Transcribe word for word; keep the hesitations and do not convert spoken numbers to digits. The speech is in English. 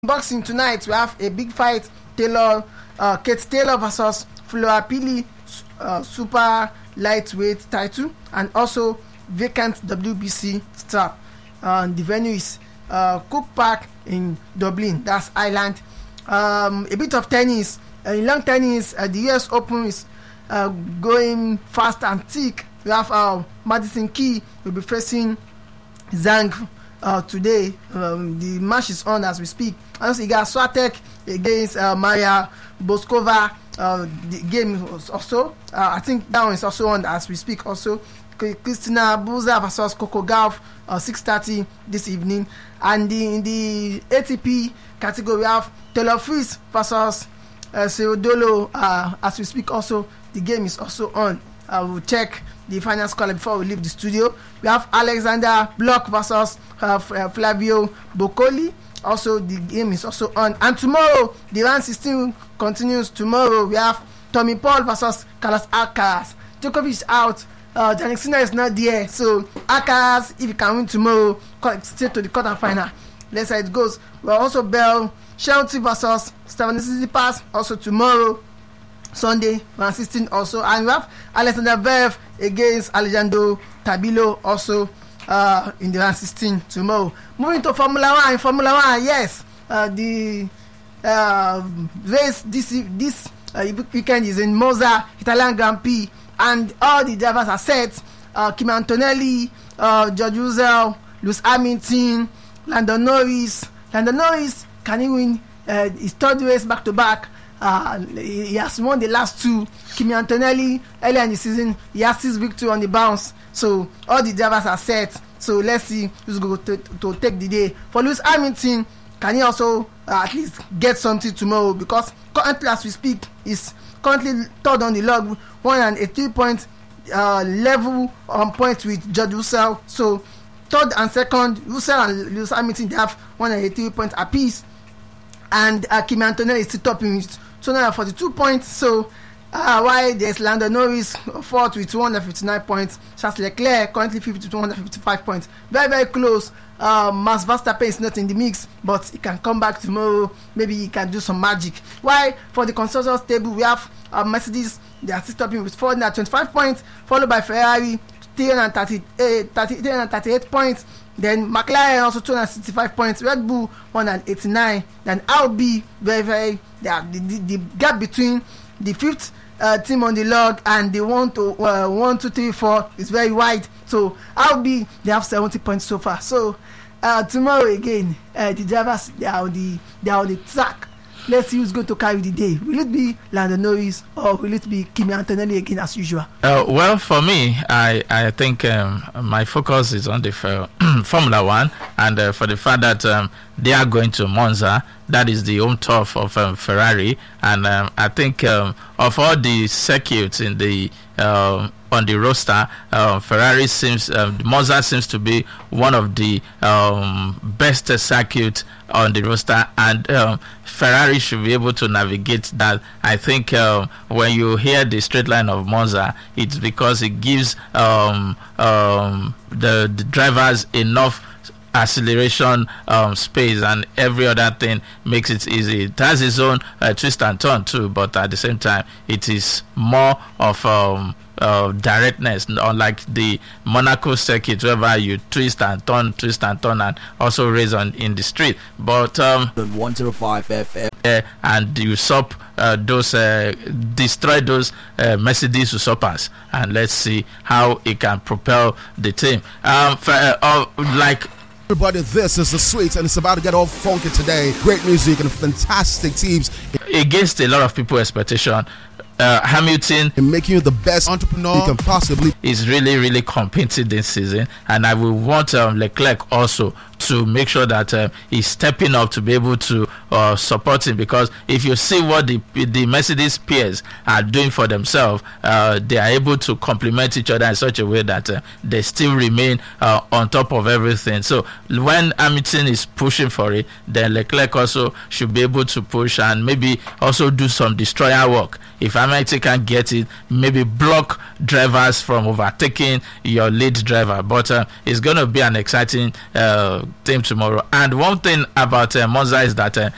Boxing tonight, we have a big fight. Taylor, uh, Kate Taylor versus Flora Pili, uh, super lightweight title, and also vacant W B C strap. Uh, the venue is uh, Cook Park in Dublin. That's Ireland. Um, a bit of tennis. Uh, in long tennis, uh, the U S Open is uh, going fast and thick. We have uh, Madison Key will be facing Zhang uh, today. Um, the match is on as we speak. And also, you got Swiatek against uh, Maria Boskova. Uh, the game is also, uh, I think that one is also on as we speak. Also, Christina Buza versus Coco Gauff, uh, six thirty this evening. And the, in the A T P category, we have Taylor Fritz versus uh, Cerudolo uh, as we speak. Also, the game is also on. Uh, we'll check the final score before we leave the studio. We have Alexander Block versus uh, Flavio Boccoli. Also, the game is also on. And tomorrow, the round sixteen continues. Tomorrow, we have Tommy Paul versus Carlos Alcaraz. Djokovic is out. Uh, Jannik Sinner is not there. So, Alcaraz, if he can win tomorrow, stay to the quarterfinal. Let's see how it goes. We also Bell Shelty versus Stefanos Tsitsipas. Also tomorrow, Sunday, round sixteen also. And we have Alexander Zverev against Alejandro Tabilo also uh, in the round sixteen tomorrow. Moving to Formula One. In Formula One, yes, uh, the uh, race this this uh, weekend is in Monza, Italian Grand Prix, and all the drivers are set. Uh, Kimi Antonelli, uh, George Russell, Lewis Hamilton, Lando Norris. Lando Norris, can he win uh, his third race back to back? Uh, he has won the last two. Kimi Antonelli, earlier in the season, he has six victory on the bounce. So all the drivers are set. So let's see who's going to, to take the day. For Lewis Hamilton, can he also uh, at least get something tomorrow? Because currently, as we speak, he's currently third on the log, one and a three point uh, level on point with George Russell. So third and second, Russell and Lewis Hamilton, they have one and a three points apiece. And uh, Kimi Antonelli is still topping with two hundred forty-two points. So uh, while there's Lando Norris fourth with two hundred fifty-nine points, Charles Leclerc currently fifth with two hundred fifty-five points. Very, very close. Uh, Max Verstappen is not in the mix, but he can come back tomorrow. Maybe he can do some magic. While for the constructors table, we have uh, Mercedes. They are still topping with four hundred twenty-five points, followed by Ferrari three hundred thirty-eight points. Then McLaren also two hundred sixty-five points. Red Bull one hundred eighty-nine. Then L B very very. They are, the, the, the gap between the fifth uh, team on the log and the one to uh, one two three four is very wide. So L B they have seventy points so far. So uh, tomorrow again, uh, the drivers they are on the they are on the track. Let's see who's going to carry the day. Will it be Lando Norris or will it be Kimi Antonelli again as usual? Uh, well, for me, I, I think um, my focus is on the uh, Formula One, and uh, for the fact that um, they are going to Monza, that is the home turf of um, Ferrari, and um, I think um, of all the circuits in the uh, on the roster, uh, Ferrari seems um, Monza seems to be one of the um, best uh, circuits on the roster, and um, Ferrari should be able to navigate that. I think um, when you hear the straight line of Monza, it's because it gives um, um, the, the drivers enough acceleration um, space, and every other thing makes it easy. It has its own uh, twist and turn too, but at the same time, it is more of um, Uh, directness, unlike the Monaco circuit, where you twist and turn, twist and turn, and also race on in the street. But um, one oh five F M, uh, and you usurp uh, those, uh, destroy those uh, Mercedes usurpers, and let's see how it can propel the team. Um, for, uh, uh, like. Everybody, this is the Sweets, and it's about to get all funky today. Great music and fantastic teams. Against a lot of people's expectation, uh, Hamilton in making you the best entrepreneur you can possibly is really, really competing this season, and I will want um, Leclerc also to make sure that uh, he's stepping up to be able to uh, support him, because if you see what the the Mercedes peers are doing for themselves, uh, they are able to complement each other in such a way that uh, they still remain uh, on top of everything. So when Hamilton is pushing for it, then Leclerc also should be able to push and maybe also do some destroyer work. If Hamilton can get it, maybe block drivers from overtaking your lead driver. But uh, it's going to be an exciting uh, team tomorrow. And one thing about uh, Monza is that uh,